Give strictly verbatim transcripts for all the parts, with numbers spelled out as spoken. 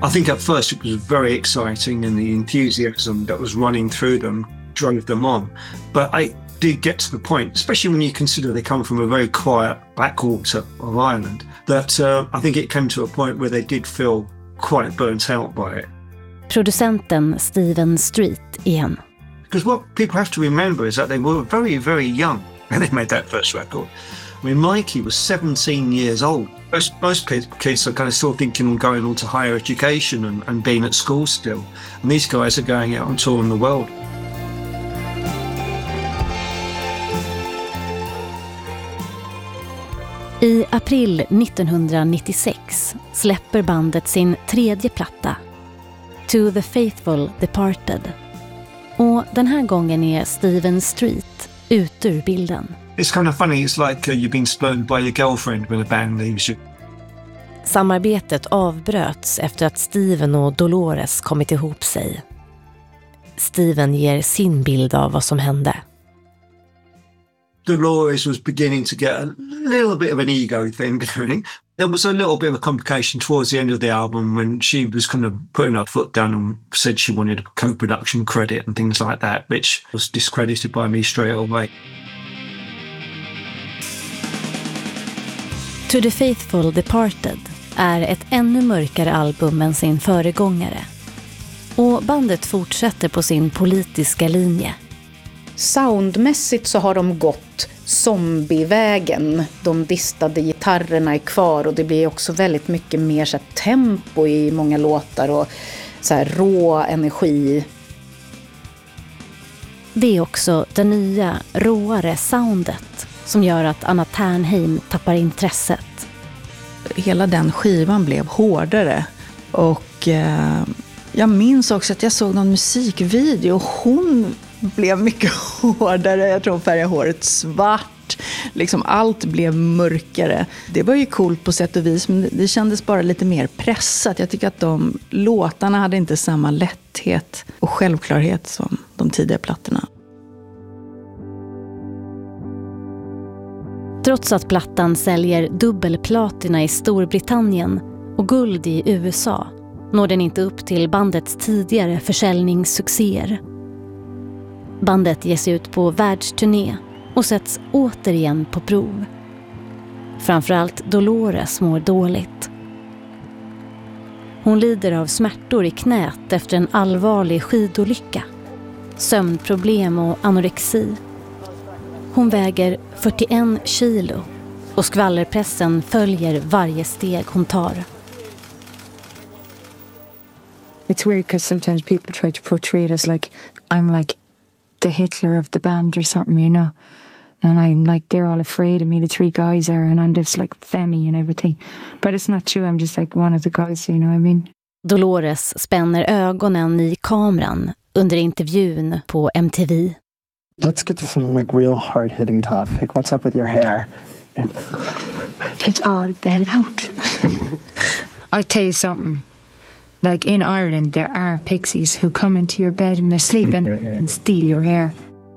I think at first it was very exciting and the enthusiasm that was running through them drove them on. But I did get to the point, especially when you consider they come from a very quiet backwater of Ireland, that uh, I think it came to a point where they did feel quite burnt out by it. Producenten Stephen Street igen. Because what people have to remember is that they were very, very young when they made that first record. I mean, Mikey was seventeen years old. Most, most kids are kind of still thinking of going on to higher education and, and being at school still. And these guys are going out and touring the world. I april nittonhundranittiosex släpper bandet sin tredje platta, To the Faithful Departed. Och den här gången är Stephen Street ut ur bilden. It's kind of funny, it's like uh, you've been spurned by your girlfriend when a band leaves you. Samarbetet avbröts efter att Steven och Dolores kommit ihop sig. Steven ger sin bild av vad som hände. Dolores was beginning to get a little bit of an ego thing going. There was a little bit of a complication towards the end of the album when she was kind of putting her foot down and said she wanted a co-production credit and things like that, which was discredited by me straight away. To the Faithful Departed är ett ännu mörkare album än sin föregångare. Och bandet fortsätter på sin politiska linje. Soundmässigt så har de gått zombievägen. De distade gitarrerna är kvar och det blir också väldigt mycket mer så här tempo i många låtar och så här rå energi. Det är också det nya, råare soundet som gör att Anna Ternheim tappar intresset. Hela den skivan blev hårdare och eh, jag minns också att jag såg någon musikvideo och hon blev mycket hårdare. Jag tror hon färgade håret svart. Liksom allt blev mörkare. Det var ju coolt på sätt och vis, men det kändes bara lite mer pressat. Jag tycker att de låtarna hade inte samma lätthet och självklarhet som de tidigare plattorna. Trots att plattan säljer dubbelplatina i Storbritannien och guld i U S A når den inte upp till bandets tidigare försäljningssuccéer. Bandet ges ut på världsturné och sätts återigen på prov. Framförallt Dolores mår dåligt. Hon lider av smärtor i knät efter en allvarlig skidolycka, sömnproblem och anorexi. Hon väger fyrtioen kilo och skvallerpressen följer varje steg hon tar. It's weird because sometimes people try to portray it as like I'm like the Hitler of the band or something, you know. And I'm like, they're all afraid of me, the three guys are, and I'm just like femmy and everything. But it's not true, I'm just like one of the guys, you know what I mean? Dolores spänner ögonen i kameran under intervjun på M T V. Let's get to some like real hard-hitting topic. What's up with your hair? It's all dead out. I'll tell you something. Like in Ireland, there are pixies who come into your bed when they're sleeping and steal your hair.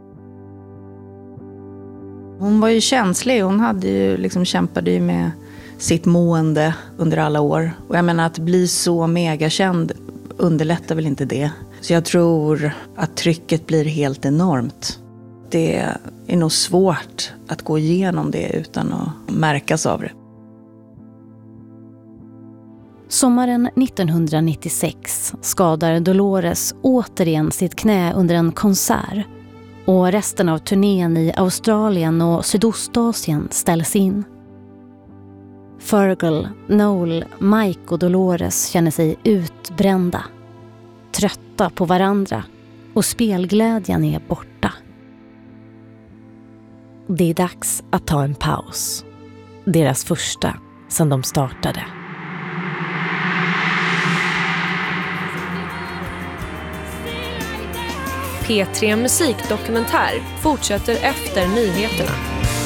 Hon var ju känslig. Hon hade ju liksom kämpade ju med sitt mående under alla år. Och jag menar att bli så megakänd underlättar väl inte det. Så jag tror att trycket blir helt enormt. Det är nog svårt att gå igenom det utan att märkas av det. Sommaren nittonhundranittiosex skadar Dolores återigen sitt knä under en konsert och resten av turnén i Australien och Sydostasien ställs in. Fergal, Noel, Mike och Dolores känner sig utbrända, trötta på varandra och spelglädjen är borta. Det är dags att ta en paus. Deras första sedan de startade. P tre Musikdokumentär fortsätter efter nyheterna.